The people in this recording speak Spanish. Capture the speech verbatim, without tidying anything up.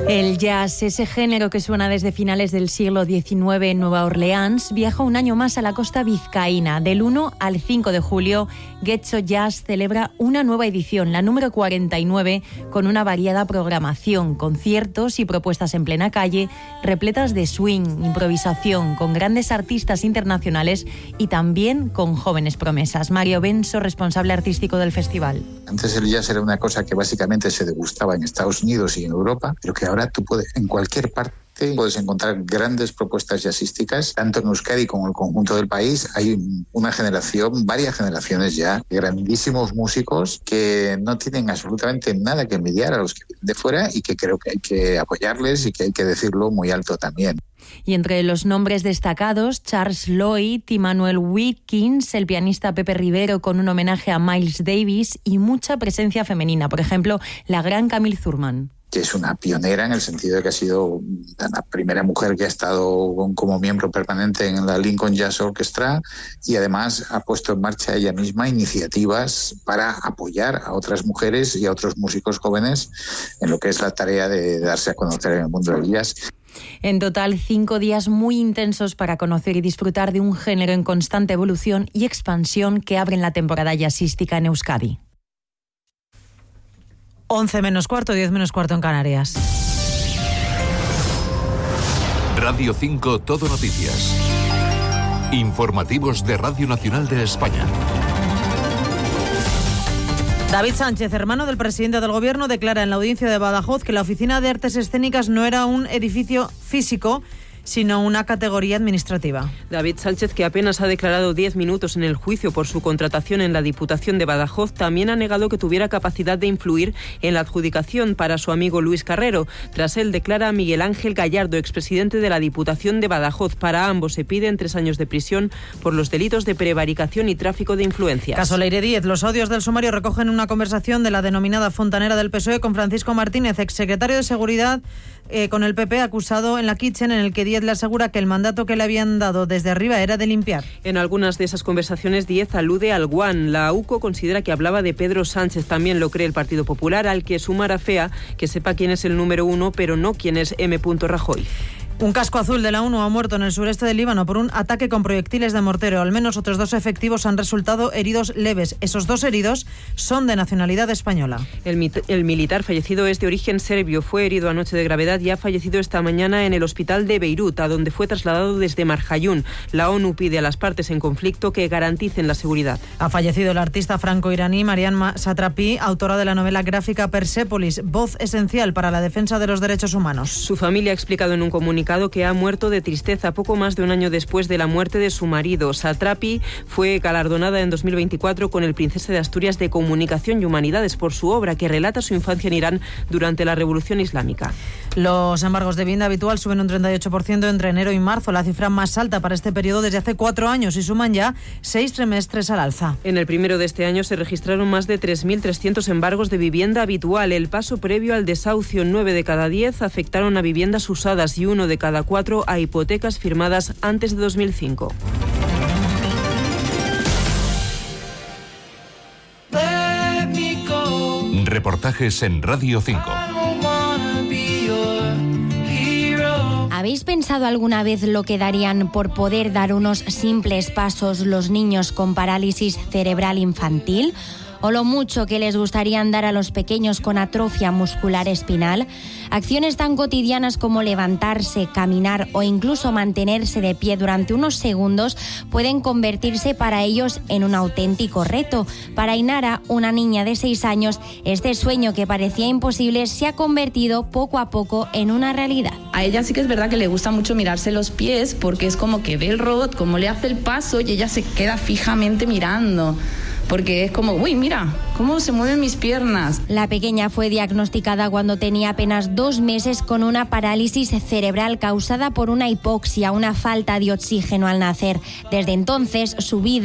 El jazz, ese género que suena desde finales del siglo diecinueve en Nueva Orleans, viaja un año más a la costa vizcaína. Del uno al cinco de julio, Getxo Jazz celebra una nueva edición, la número cuarenta y nueve, con una variada programación, conciertos y propuestas en plena calle, repletas de swing, improvisación, con grandes artistas internacionales y también con jóvenes promesas. Mario Benso, responsable artístico del festival. Antes el jazz era una cosa que básicamente se degustaba en Estados Unidos y en Europa, pero que ahora tú puedes, en cualquier parte, puedes encontrar grandes propuestas jazzísticas, tanto en Euskadi como en el conjunto del país. Hay una generación, varias generaciones ya, de grandísimos músicos que no tienen absolutamente nada que envidiar a los que vienen de fuera y que creo que hay que apoyarles y que hay que decirlo muy alto también. Y entre los nombres destacados, Charles Lloyd, Immanuel Wilkins, el pianista Pepe Rivero con un homenaje a Miles Davis y mucha presencia femenina, por ejemplo, la gran Camille Thurman, que es una pionera en el sentido de que ha sido la primera mujer que ha estado como miembro permanente en la Lincoln Jazz Orchestra y además ha puesto en marcha ella misma iniciativas para apoyar a otras mujeres y a otros músicos jóvenes en lo que es la tarea de darse a conocer en el mundo del jazz. En total, cinco días muy intensos para conocer y disfrutar de un género en constante evolución y expansión que abren la temporada jazzística en Euskadi. once menos cuarto, diez menos cuarto en Canarias. Radio cinco Todo Noticias. Informativos de Radio Nacional de España. David Sánchez, hermano del presidente del Gobierno, declara en la audiencia de Badajoz que la Oficina de Artes Escénicas no era un edificio físico, sino una categoría administrativa. David Sánchez, que apenas ha declarado diez minutos en el juicio por su contratación en la Diputación de Badajoz, también ha negado que tuviera capacidad de influir en la adjudicación para su amigo Luis Carrero. Tras él, declara Miguel Ángel Gallardo, expresidente de la Diputación de Badajoz. Para ambos se piden tres años de prisión por los delitos de prevaricación y tráfico de influencias. Caso Leire Díez. Los audios del sumario recogen una conversación de la denominada fontanera del P S O E con Francisco Martínez, exsecretario de Seguridad eh, con el P P, acusado en la Kitchen, en el que Díez le asegura que el mandato que le habían dado desde arriba era de limpiar. En algunas de esas conversaciones, Díez alude al Guan. La U C O considera que hablaba de Pedro Sánchez. También lo cree el Partido Popular, al que sumara fea que sepa quién es el número uno, pero no quién es M. Rajoy. Un casco azul de la ONU ha muerto en el sureste del Líbano por un ataque con proyectiles de mortero. Al menos otros dos efectivos han resultado heridos leves. Esos dos heridos son de nacionalidad española. El, el militar fallecido es de origen serbio. Fue herido anoche de gravedad y ha fallecido esta mañana en el hospital de Beirut, a donde fue trasladado desde Marjayún. La ONU pide a las partes en conflicto que garanticen la seguridad. Ha fallecido el artista franco-iraní Mariam Satrapi, autora de la novela gráfica Persépolis, voz esencial para la defensa de los derechos humanos. Su familia ha explicado en un comunicado que ha muerto de tristeza poco más de un año después de la muerte de su marido. Satrapi fue galardonada en dos mil veinticuatro con el Princesa de Asturias de Comunicación y Humanidades por su obra que relata su infancia en Irán durante la Revolución Islámica. Los embargos de vivienda habitual suben un treinta y ocho por ciento entre enero y marzo, la cifra más alta para este periodo desde hace cuatro años y suman ya seis trimestres al alza. En el primero de este año se registraron más de tres mil trescientos embargos de vivienda habitual. El paso previo al desahucio, nueve de cada diez afectaron a viviendas usadas y uno de cada cuatro a hipotecas firmadas antes de dos mil cinco. Reportajes en Radio cinco. ¿Habéis pensado alguna vez lo que darían por poder dar unos simples pasos los niños con parálisis cerebral infantil? ¿O lo mucho que les gustaría dar a los pequeños con atrofia muscular espinal? Acciones tan cotidianas como levantarse, caminar o incluso mantenerse de pie durante unos segundos pueden convertirse para ellos en un auténtico reto. Para Ainara, una niña de seis años, este sueño que parecía imposible se ha convertido poco a poco en una realidad. A ella sí que es verdad que le gusta mucho mirarse los pies porque es como que ve el robot, como le hace el paso y ella se queda fijamente mirando. Porque es como, uy, mira, cómo se mueven mis piernas. La pequeña fue diagnosticada cuando tenía apenas dos meses con una parálisis cerebral causada por una hipoxia, una falta de oxígeno al nacer. Desde entonces, su vida